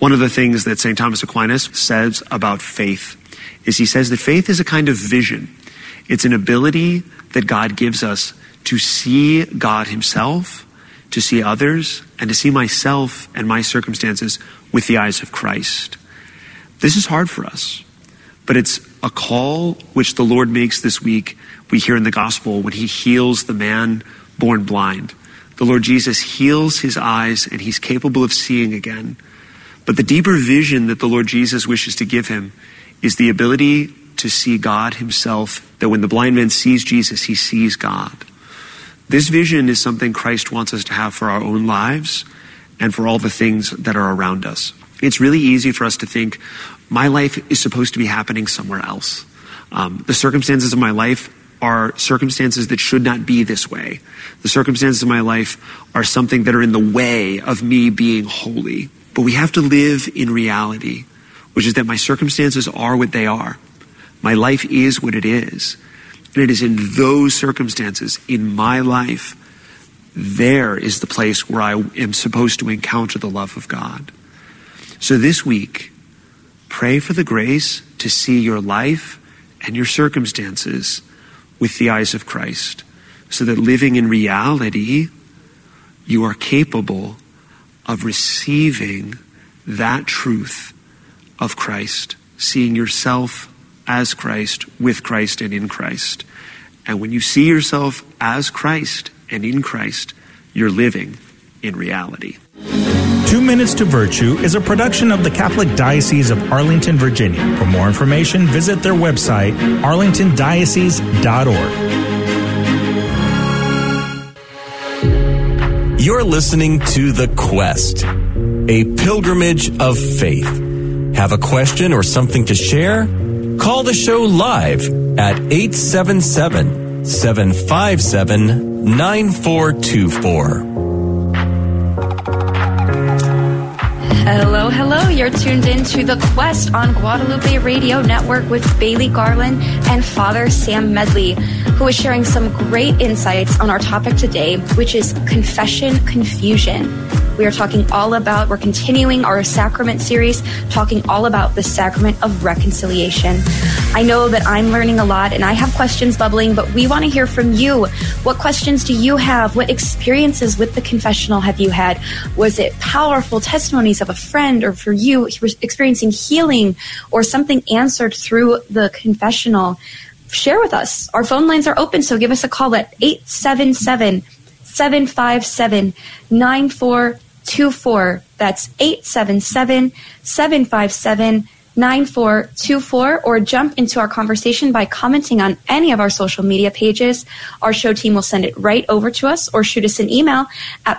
One of the things that St. Thomas Aquinas says about faith is he says that faith is a kind of vision. It's an ability that God gives us to see God himself, to see others, and to see myself and my circumstances with the eyes of Christ. This is hard for us, but it's a call which the Lord makes this week. We hear in the gospel when he heals the man born blind. The Lord Jesus heals his eyes and he's capable of seeing again. But the deeper vision that the Lord Jesus wishes to give him is the ability to see God himself, that when the blind man sees Jesus, he sees God. This vision is something Christ wants us to have for our own lives and for all the things that are around us. It's really easy for us to think, my life is supposed to be happening somewhere else. The circumstances of my life are circumstances that should not be this way. The circumstances of my life are something that are in the way of me being holy. But we have to live in reality, which is that my circumstances are what they are. My life is what it is. And it is in those circumstances, in my life, there is the place where I am supposed to encounter the love of God. So this week, pray for the grace to see your life and your circumstances with the eyes of Christ, so that living in reality, you are capable of receiving that truth of Christ, seeing yourself as Christ, with Christ, and in Christ. And when you see yourself as Christ and in Christ, you're living in reality. 2 Minutes to Virtue is a production of the Catholic Diocese of Arlington, Virginia. For more information, visit their website, arlingtondiocese.org. You're listening to The Quest, a pilgrimage of faith. Have a question or something to share? Call the show live at 877-757-9424. Hello. You're tuned in to The Quest on Guadalupe Radio Network with Bailey Garland and Father Sam Medley, who is sharing some great insights on our topic today, which is confession confusion. We're continuing our sacrament series, talking all about the sacrament of reconciliation. I know that I'm learning a lot and I have questions bubbling, but we want to hear from you. What questions do you have? What experiences with the confessional have you had? Was it powerful testimonies of a friend, or for you experiencing healing or something answered through the confessional? Share with us. Our phone lines are open, so give us a call at 877-757-9424. That's 877-757-9424, or jump into our conversation by commenting on any of our social media pages. Our show team will send it right over to us, or shoot us an email at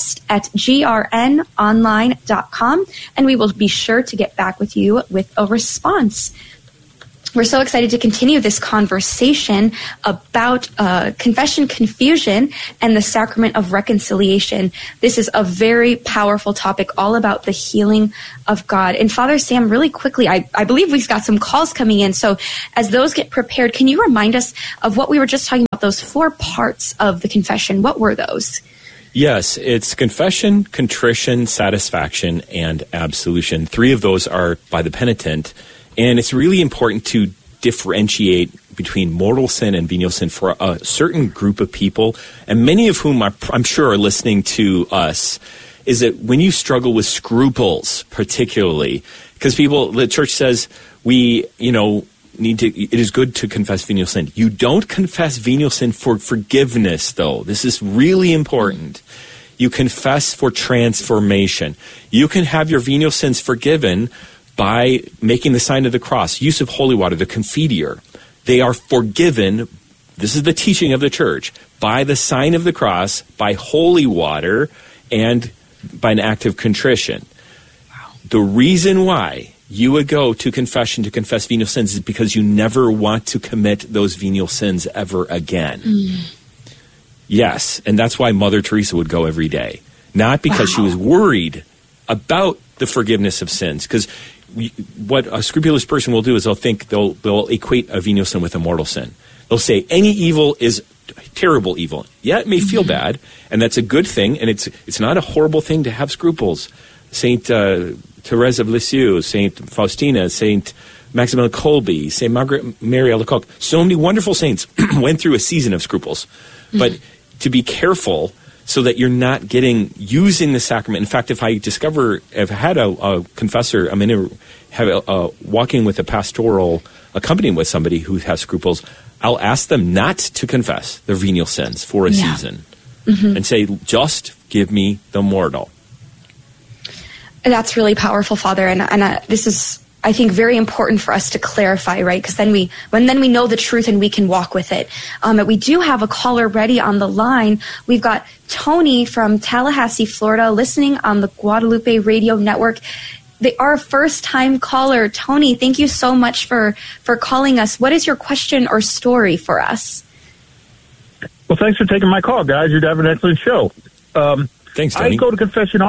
thequest@grnonline.com, and we will be sure to get back with you with a response. We're so excited to continue this conversation about confession confusion and the sacrament of reconciliation. This is a very powerful topic, all about the healing of God. And Father Sam, really quickly, I believe we've got some calls coming in. So as those get prepared, can you remind us of what we were just talking about, those 4 parts of the confession? What were those? Yes, it's confession, contrition, satisfaction, and absolution. 3 of those are by the penitent. And it's really important to differentiate between mortal sin and venial sin for a certain group of people, and many of whom I'm sure are listening to us, is that when you struggle with scruples particularly, because the church says it is good to confess venial sin. You don't confess venial sin for forgiveness, though. This is really important. You confess for transformation. You can have your venial sins forgiven by making the sign of the cross, use of holy water, the confiteor. They are forgiven, this is the teaching of the church, by the sign of the cross, by holy water, and by an act of contrition. Wow. The reason why you would go to confession to confess venial sins is because you never want to commit those venial sins ever again. Yes, and that's why Mother Teresa would go every day. Not because she was worried about the forgiveness of sins, because what a scrupulous person will do is they'll equate a venial sin with a mortal sin. They'll say any evil is terrible evil. Yeah, it may feel bad, and that's a good thing, and it's not a horrible thing to have scruples. St. Therese of Lisieux, St. Faustina, St. Maximilian Kolbe, St. Margaret Mary Alacoque. So many wonderful saints went through a season of scruples. But to be careful so that you're not using the sacrament. In fact, if I had a confessor, walking with a pastoral, accompanying with somebody who has scruples, I'll ask them not to confess their venial sins for a season and say, just give me the mortal. That's really powerful, Father. And this is, I think, very important for us to clarify, right? Because then we know the truth and we can walk with it. But we do have a caller ready on the line. We've got Tony from Tallahassee, Florida, listening on the Guadalupe Radio Network. They are a first-time caller. Tony, thank you so much for calling us. What is your question or story for us? Well, thanks for taking my call, guys. You're having an excellent show. Thanks, Tony. I go to confession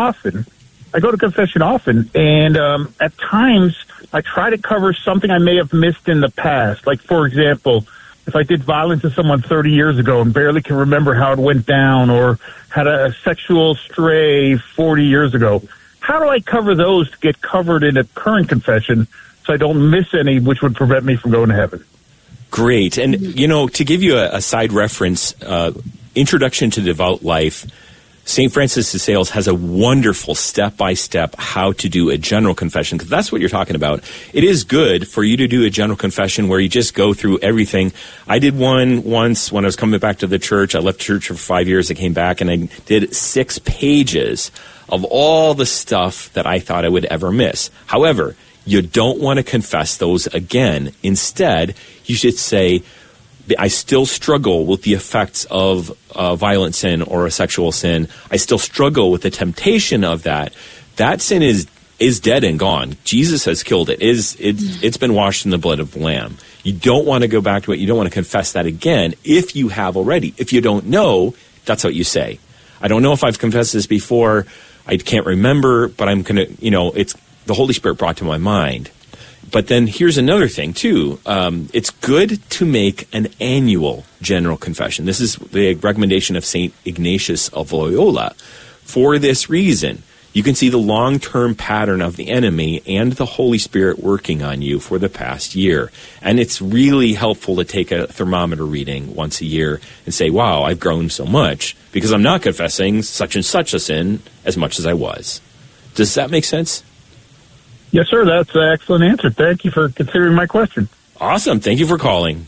often, and at times I try to cover something I may have missed in the past. Like, for example, if I did violence to someone 30 years ago and barely can remember how it went down, or had a sexual stray 40 years ago, how do I cover those to get covered in a current confession so I don't miss any, which would prevent me from going to heaven? Great. And, to give you a side reference, Introduction to Devout Life, St. Francis de Sales has a wonderful step-by-step how to do a general confession, because that's what you're talking about. It is good for you to do a general confession where you just go through everything. I did one once when I was coming back to the church. I left church for 5 years. I came back, and I did 6 pages of all the stuff that I thought I would ever miss. However, you don't want to confess those again. Instead, you should say, I still struggle with the effects of violent sin or a sexual sin. I still struggle with the temptation of that. That sin is dead and gone. Jesus has killed it. It's been washed in the blood of the Lamb. You don't want to go back to it. You don't want to confess that again if you have already. If you don't know, that's what you say. I don't know if I've confessed this before. I can't remember, but I'm going to, it's the Holy Spirit brought to my mind. But then here's another thing, too. It's good to make an annual general confession. This is the recommendation of St. Ignatius of Loyola. For this reason, you can see the long-term pattern of the enemy and the Holy Spirit working on you for the past year. And it's really helpful to take a thermometer reading once a year and say, wow, I've grown so much because I'm not confessing such and such a sin as much as I was. Does that make sense? Yes, sir. That's an excellent answer. Thank you for considering my question. Awesome. Thank you for calling.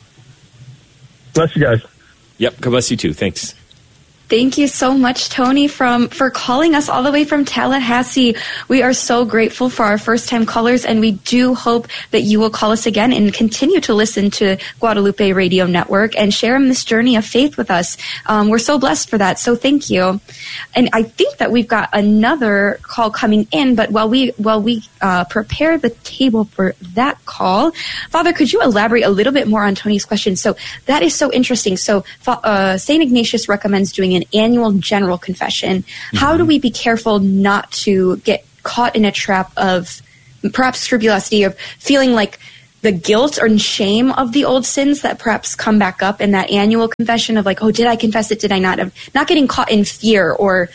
Bless you guys. Yep. God bless you too. Thanks. Thank you so much, Tony, for calling us all the way from Tallahassee. We are so grateful for our first-time callers, and we do hope that you will call us again and continue to listen to Guadalupe Radio Network and share in this journey of faith with us. We're so blessed for that, so thank you. And I think that we've got another call coming in, but while we prepare the table for that call, Father, could you elaborate a little bit more on Tony's question? So that is so interesting. So St. Ignatius recommends doing an annual general confession. How do we be careful not to get caught in a trap of perhaps scrupulosity, of feeling like the guilt or shame of the old sins that perhaps come back up in that annual confession of like, oh, did I confess it? Did I not? Not getting caught in fear or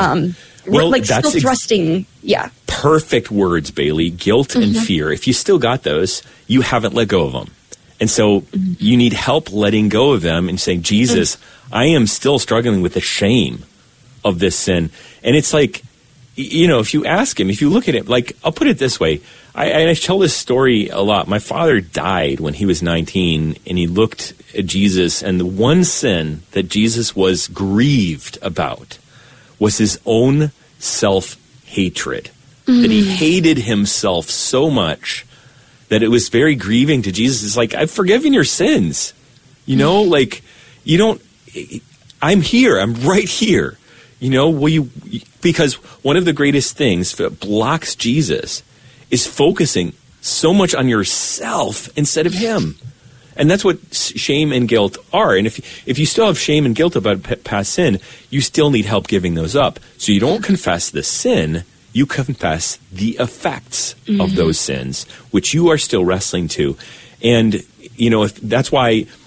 still thrusting. Perfect words, Bailey. Guilt and fear. If you still got those, you haven't let go of them. And so you need help letting go of them and saying, Jesus, I am still struggling with the shame of this sin. And it's like, if you ask him, if you look at it, like, I'll put it this way. I tell this story a lot. My father died when he was 19, and he looked at Jesus, and the one sin that Jesus was grieved about was his own self-hatred, that he hated himself so much that it was very grieving to Jesus. It's like, I've forgiven your sins. I'm here. I'm right here. Because one of the greatest things that blocks Jesus is focusing so much on yourself instead of him. And that's what shame and guilt are. And if you still have shame and guilt about past sin, you still need help giving those up. So you don't confess the sin, you confess the effects of those sins, which you are still wrestling to. And, that's why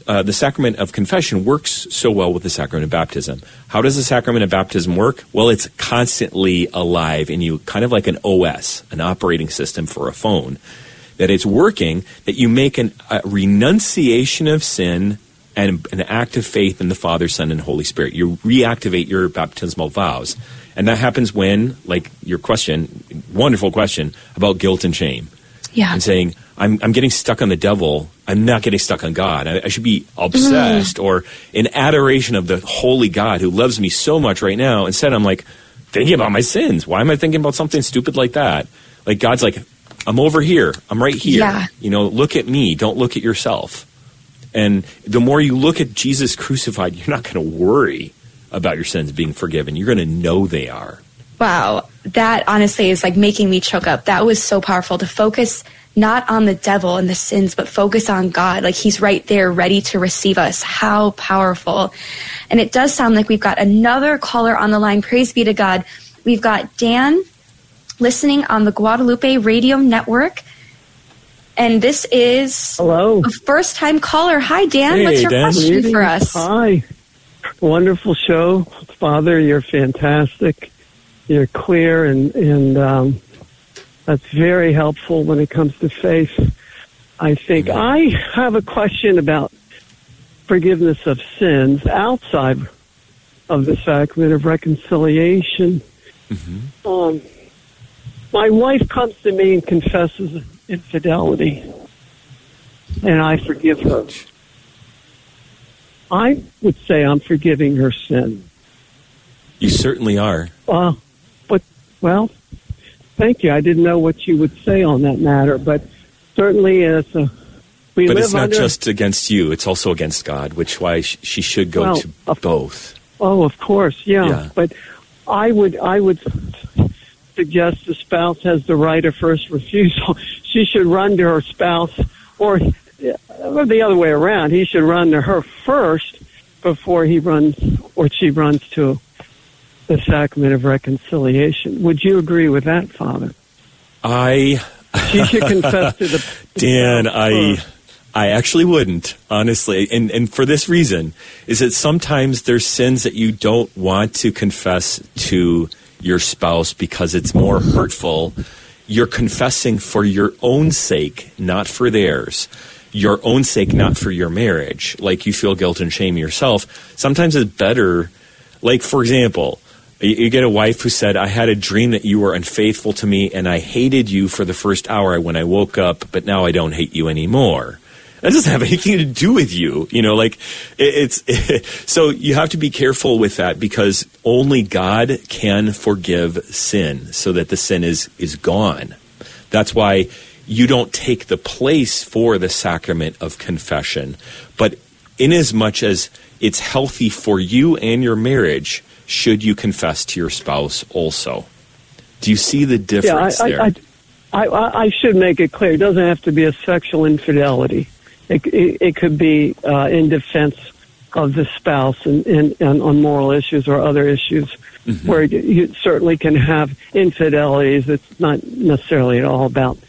the sacrament of confession works so well with the sacrament of baptism. How does the sacrament of baptism work? Well, it's constantly alive in you, kind of like an OS, an operating system for a phone, that it's working, that you make a renunciation of sin and an act of faith in the Father, Son, and Holy Spirit. You reactivate your baptismal vows. And that happens when, like your question, wonderful question, about guilt and shame. Yeah. And saying, I'm getting stuck on the devil. I'm not getting stuck on God. I should be obsessed or in adoration of the holy God who loves me so much right now. Instead, I'm like thinking about my sins. Why am I thinking about something stupid like that? Like God's like, I'm over here. I'm right here. Yeah. Look at me. Don't look at yourself. And the more you look at Jesus crucified, you're not going to worry about your sins being forgiven. You're going to know they are. Wow. That honestly is like making me choke up. That was so powerful to focus not on the devil and the sins, but focus on God. Like he's right there ready to receive us. How powerful. And it does sound like we've got another caller on the line. Praise be to God. We've got Dan listening on the Guadalupe Radio Network. And this is Hello. A first-time caller. Hi, Dan. Hey, What's your Dan. question for us? Hi. Wonderful show. Father, you're fantastic. You're clear, and that's very helpful when it comes to faith. I think I have a question about forgiveness of sins outside of the sacrament of reconciliation. Mm-hmm. My wife comes to me and confesses infidelity, and I forgive her. I would say I'm forgiving her sin. You certainly are. Well, thank you. I didn't know what you would say on that matter, but certainly But it's not just against you; it's also against God, which why she should go to both. Oh, of course, yeah. But I would suggest the spouse has the right of first refusal. She should run to her spouse, or the other way around. He should run to her first before he runs or she runs to the sacrament of reconciliation. Would you agree with that, Father? She should confess to the Dan, I actually wouldn't, honestly. And for this reason, is that sometimes there's sins that you don't want to confess to your spouse because it's more hurtful. You're confessing for your own sake, not for theirs. Your own sake, not for your marriage. Like you feel guilt and shame yourself. Sometimes it's better, like for example, you get a wife who said, I had a dream that you were unfaithful to me and I hated you for the first hour when I woke up, but now I don't hate you anymore. That doesn't have anything to do with you. So you have to be careful with that because only God can forgive sin so that the sin is gone. That's why you don't take the place for the sacrament of confession. But inasmuch as it's healthy for you and your marriage, should you confess to your spouse also? Do you see the difference there? I should make it clear. It doesn't have to be a sexual infidelity. It could be in defense of the spouse and on moral issues or other issues where you certainly can have infidelities. It's not necessarily at all about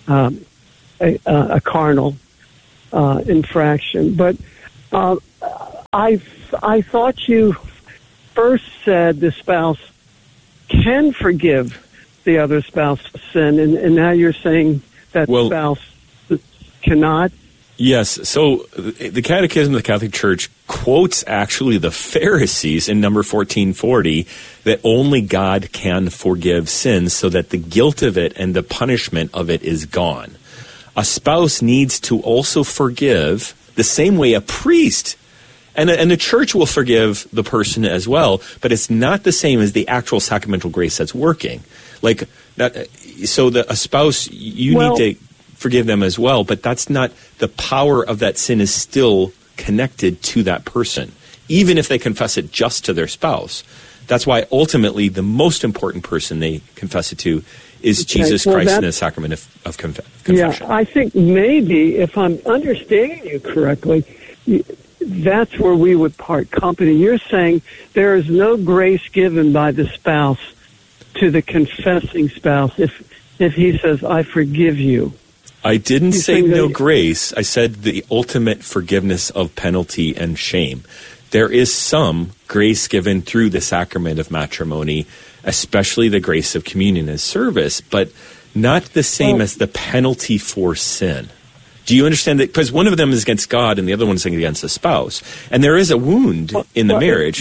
a carnal infraction. But I thought you first said the spouse can forgive the other spouse's sin, and now you're saying that spouse cannot? Yes. So the Catechism of the Catholic Church quotes actually the Pharisees in number 1440 that only God can forgive sins so that the guilt of it and the punishment of it is gone. A spouse needs to also forgive the same way a priest and the church will forgive the person as well, but it's not the same as the actual sacramental grace that's working. Like that, so a spouse, you need to forgive them as well, but that's not, the power of that sin is still connected to that person, even if they confess it just to their spouse. That's why ultimately the most important person they confess it to is Jesus Christ in the sacrament of confession. Yeah, I think maybe if I'm understanding you correctly, that's where we would part company. You're saying there is no grace given by the spouse to the confessing spouse if he says, I forgive you. I didn't say no grace. I said the ultimate forgiveness of penalty and shame. There is some grace given through the sacrament of matrimony, especially the grace of communion and service, but not the same as the penalty for sin. Do you understand that? Because one of them is against God and the other one is against the spouse. And there is a wound in the marriage.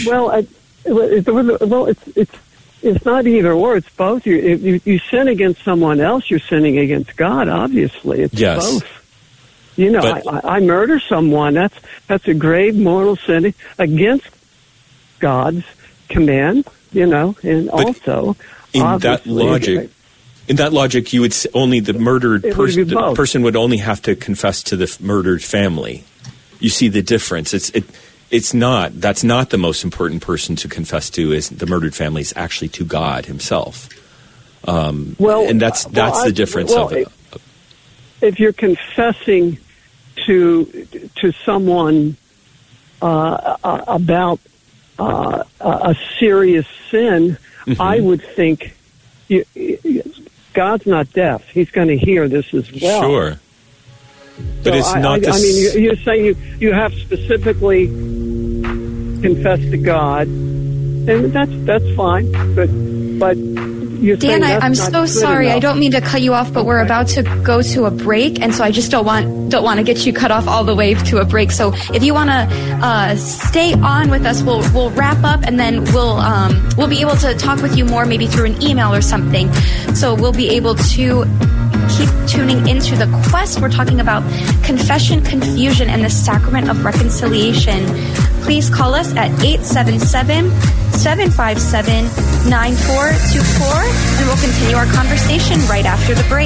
It's not either or. It's both. You sin against someone else, you're sinning against God, obviously. It's both. You know, I murder someone. That's a grave mortal sin against God's command, you know, and also in that logic, you would only the murdered person. The person would only have to confess to the murdered family. You see the difference. It's not. That's not the most important person to confess to. Is the murdered family is actually to God Himself. And that's the difference of it. If you're confessing to someone about a serious sin, I would think God's not deaf. He's going to hear this as well. Sure. But it's not I mean, you're saying you have specifically confessed to God, and that's fine. But you're Dan, saying I'm so sorry. I don't mean to cut you off, but we're about to go to a break, and so I just don't want to get you cut off all the way to a break. So if you want to stay on with us, we'll wrap up, and then we'll be able to talk with you more, maybe through an email or something. So we'll be able to keep tuning into The Quest. We're talking about confession, confusion, and the sacrament of reconciliation. Please call us at 877-757-9424, and we'll continue our conversation right after the break.